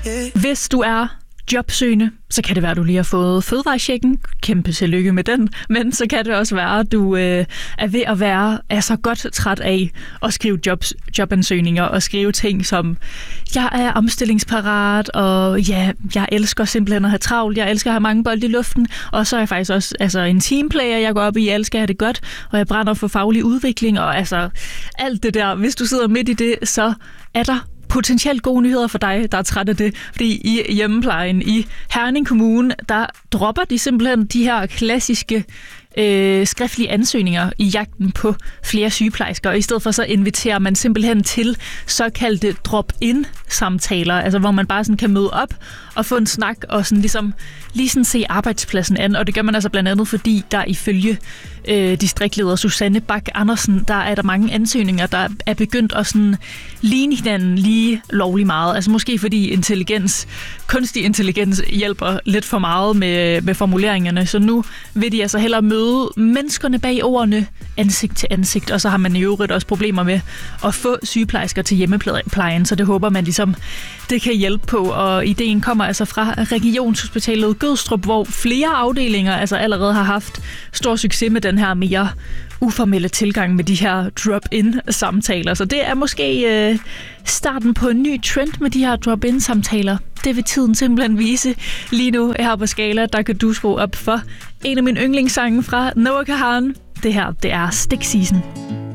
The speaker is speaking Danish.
Hvis du er jobsøgende, så kan det være, at du lige har fået fødevarechecken. Kæmpe tillykke med den. Men så kan det også være, at du er ved at være så godt træt af at skrive jobansøgninger og skrive ting som, jeg er omstillingsparat, og ja, jeg elsker simpelthen at have travlt, jeg elsker at have mange bolde i luften, og så er jeg faktisk også en teamplayer, jeg går op i, jeg elsker at have det godt, og jeg brænder for faglig udvikling, og alt det der. Hvis du sidder midt i det, så er der potentielt gode nyheder for dig, der er træt af det. Fordi i hjemmeplejen i Herning Kommune, der dropper de simpelthen de her klassiske skriftlige ansøgninger i jagten på flere sygeplejersker. Og i stedet for så inviterer man simpelthen til såkaldte drop-in-samtaler, altså hvor man bare sådan kan møde op og få en snak og sådan ligesom lige sådan se arbejdspladsen an. Og det gør man altså blandt andet, fordi der ifølge distriktleder Susanne Bak Andersen, der er der mange ansøgninger, der er begyndt at sådan ligne hinanden lige lovlig meget. Altså måske fordi kunstig intelligens hjælper lidt for meget med formuleringerne. Så nu vil de altså hellere møde menneskerne bag ordene ansigt til ansigt. Og så har man i øvrigt også problemer med at få sygeplejersker til hjemmeplejen. Så det håber man ligesom, det kan hjælpe på. Og ideen kommer altså fra Regionshospitalet Gødstrup, hvor flere afdelinger altså allerede har haft stor succes med den her mere uformelle tilgang med de her drop-in-samtaler. Så det er måske starten på en ny trend med de her drop-in-samtaler. Det vil tiden simpelthen vise. Lige nu her på Skala, der kan du skrue op for en af mine yndlingssange fra Noah Kahan. Det her, det er Stick Season.